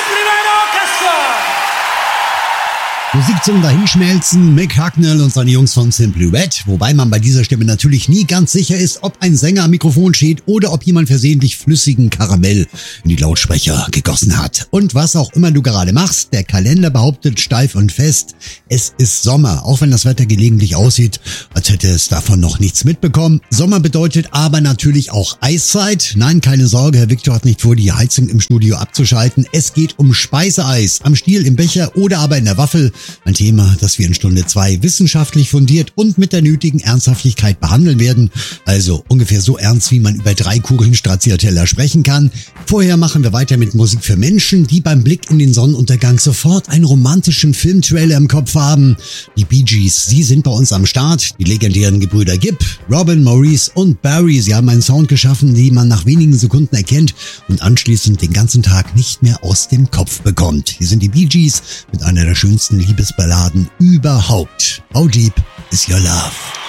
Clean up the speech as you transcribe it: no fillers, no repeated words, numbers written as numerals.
Simply Red Orchestra! Musik zum Dahinschmelzen, Mick Hucknall und seine Jungs von Simply Red, wobei man bei dieser Stimme natürlich nie ganz sicher ist, ob ein Sänger am Mikrofon steht oder ob jemand versehentlich flüssigen Karamell in die Lautsprecher gegossen hat. Und was auch immer du gerade machst, der Kalender behauptet steif und fest, es ist Sommer, auch wenn das Wetter gelegentlich aussieht, als hätte es davon noch nichts mitbekommen. Sommer bedeutet aber natürlich auch Eiszeit. Nein, keine Sorge, Herr Victor hat nicht vor, die Heizung im Studio abzuschalten. Es geht um Speiseeis, am Stiel, im Becher oder aber in der Waffel. Ein Thema, das wir in Stunde 2 wissenschaftlich fundiert und mit der nötigen Ernsthaftigkeit behandeln werden. Also ungefähr so ernst, wie man über 3 Kugeln Stracciatella sprechen kann. Vorher machen wir weiter mit Musik für Menschen, die beim Blick in den Sonnenuntergang sofort einen romantischen Filmtrailer im Kopf haben. Die Bee Gees, sie sind bei uns am Start. Die legendären Gebrüder Gibb, Robin, Maurice und Barry. Sie haben einen Sound geschaffen, den man nach wenigen Sekunden erkennt und anschließend den ganzen Tag nicht mehr aus dem Kopf bekommt. Hier sind die Bee Gees mit einer der schönsten Liebesballaden überhaupt. How deep is your love?